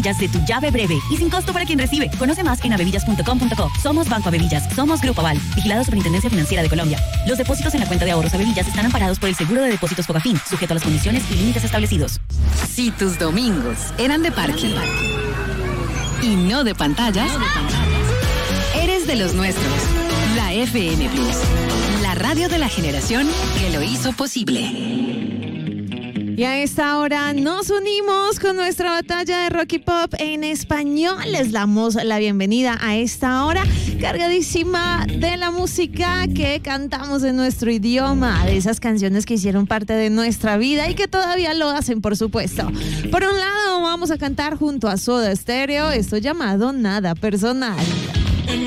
Avevillas de tu llave breve y sin costo para quien recibe. Conoce más en avevillas.com.co. Somos Banco Avevillas. Somos Grupo Aval. Vigilado Superintendencia Financiera de Colombia. Los depósitos en la cuenta de ahorros Avevillas están amparados por el Seguro de Depósitos Fogafín, sujeto a las condiciones y límites establecidos. Si tus domingos eran de parque y no de pantallas, eres de los nuestros. La FM Plus, la radio de la generación que lo hizo posible. Y a esta hora nos unimos con nuestra batalla de rock y pop en español. Les damos la bienvenida a esta hora cargadísima de la música que cantamos en nuestro idioma, de esas canciones que hicieron parte de nuestra vida y que todavía lo hacen, por supuesto. Por un lado, vamos a cantar junto a Soda Stereo esto llamado Nada Personal.